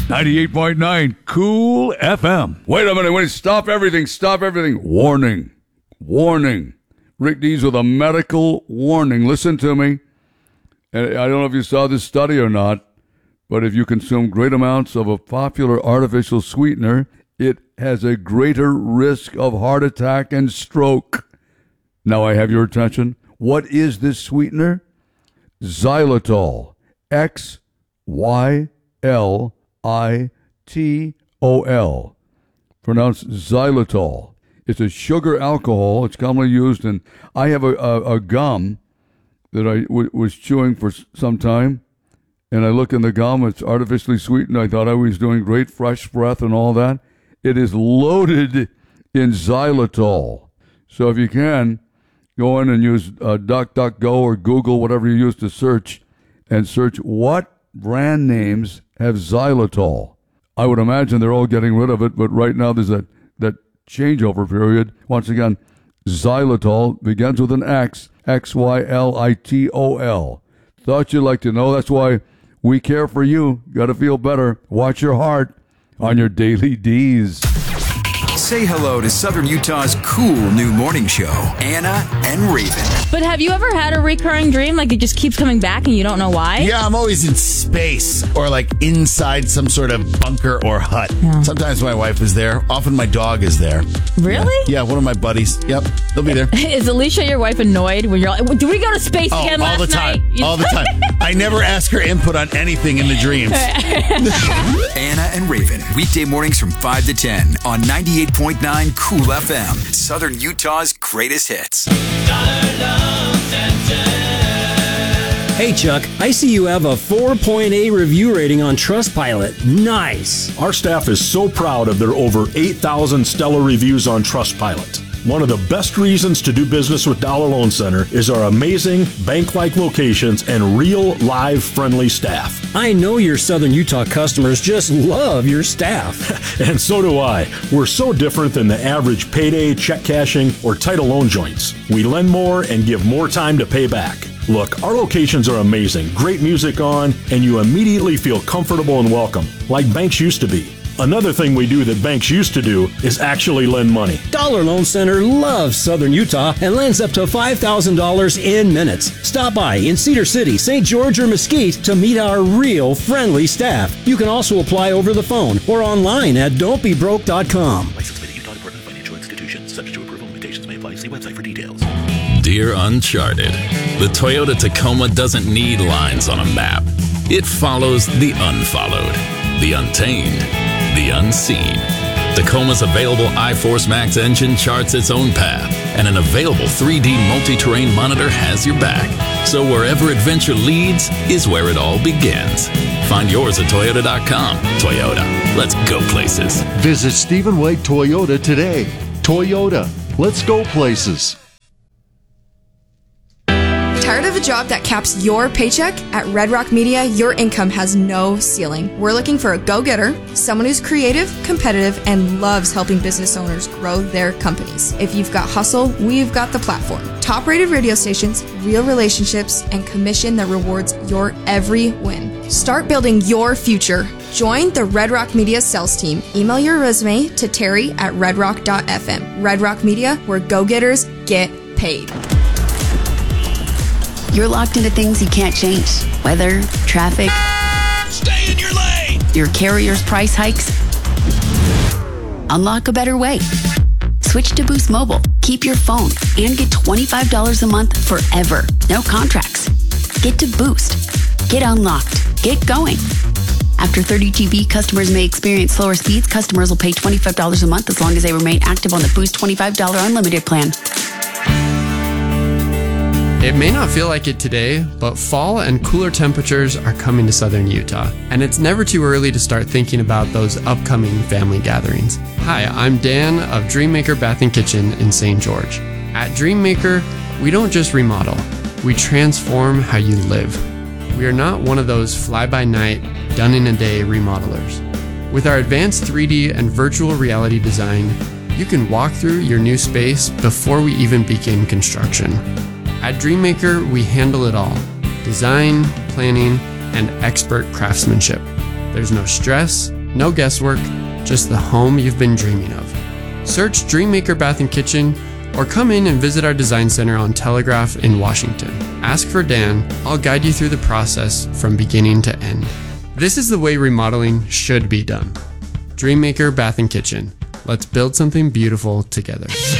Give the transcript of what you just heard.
98.9 Cool FM. Wait a minute. Stop everything. Warning. Rick Dees with a medical warning. Listen to me. And I don't know if you saw this study or not, but if you consume great amounts of a popular artificial sweetener, it has a greater risk of heart attack and stroke. Now I have your attention. What is this sweetener? Xylitol. Xylitol. Pronounced xylitol. It's a sugar alcohol. It's commonly used in... I have a gum that I was chewing for some time, and I look in the gum. It's artificially sweetened. I thought I was doing great, fresh breath and all that. It is loaded in xylitol. So if you can, go in and use DuckDuckGo or Google, whatever you use to search, and search what brand names have xylitol. I would imagine they're all getting rid of it, but right now there's that changeover period. Once again, xylitol begins with an X, Xylitol. Thought you'd like to know. That's why we care for you. Got to feel better. Watch your heart on your daily D's. Say hello to Southern Utah's cool new morning show, Anna and Raven. But have you ever had a recurring dream? Like it just keeps coming back and you don't know why? Yeah, I'm always in space or like inside some sort of bunker or hut. Yeah. Sometimes my wife is there. Often my dog is there. Really? Yeah, one of my buddies. Yep, they'll be there. Is Alicia, your wife, annoyed when you're like, did we go to space again last night? All the time. I never ask her input on anything in the dreams. Anna and Raven, weekday mornings from 5 to 10 on 98.9 Cool FM, Southern Utah's greatest hits. Hey, Chuck, I see you have a 4.8 review rating on Trustpilot. Nice. Our staff is so proud of their over 8,000 stellar reviews on Trustpilot. One of the best reasons to do business with Dollar Loan Center is our amazing bank-like locations and real, live, friendly staff. I know your Southern Utah customers just love your staff. And so do I. We're so different than the average payday, check cashing, or title loan joints. We lend more and give more time to pay back. Look, our locations are amazing, great music on, and you immediately feel comfortable and welcome, like banks used to be. Another thing we do that banks used to do is actually lend money. Dollar Loan Center loves Southern Utah and lends up to $5,000 in minutes. Stop by in Cedar City, St. George, or Mesquite to meet our real friendly staff. You can also apply over the phone or online at don'tbebroke.com. License by the Utah Department of Financial Institutions. Subject to approval. Limitations may apply. See website for details. Dear Uncharted, the Toyota Tacoma doesn't need lines on a map. It follows the unfollowed, the untamed, the unseen. Tacoma's available iForce Max engine charts its own path, and an available 3D multi-terrain monitor has your back. So wherever adventure leads is where it all begins. Find yours at Toyota.com. Toyota, let's go places. Visit Stephen Wake Toyota today. Toyota, let's go places. Tired of a job that caps your paycheck? At Red Rock Media, your income has no ceiling. We're looking for a go-getter, someone who's creative, competitive, and loves helping business owners grow their companies. If you've got hustle, we've got the platform. Top-rated radio stations, real relationships, and commission that rewards your every win. Start building your future. Join the Red Rock Media sales team. Email your resume to terry@redrock.fm. Red Rock Media, where go-getters get paid. You're locked into things you can't change. Weather, traffic. Stay in your lane! Your carrier's price hikes. Unlock a better way. Switch to Boost Mobile. Keep your phone and get $25 a month forever. No contracts. Get to Boost. Get unlocked. Get going. After 30 GB, customers may experience slower speeds. Customers will pay $25 a month as long as they remain active on the Boost $25 unlimited plan. It may not feel like it today, but fall and cooler temperatures are coming to southern Utah, and it's never too early to start thinking about those upcoming family gatherings. Hi, I'm Dan of Dreammaker Bath & Kitchen in St. George. At Dreammaker, we don't just remodel, we transform how you live. We are not one of those fly-by-night, done-in-a-day remodelers. With our advanced 3D and virtual reality design, you can walk through your new space before we even begin construction. At Dreammaker, we handle it all: design, planning, and expert craftsmanship. There's no stress, No guesswork, just the home you've been dreaming of. Search Dreammaker Bath and Kitchen or come in and visit our design center on Telegraph in Washington. Ask for Dan. I'll guide you through the process from beginning to end. This is the way remodeling should be done. Dreammaker Bath and Kitchen. Let's build something beautiful together.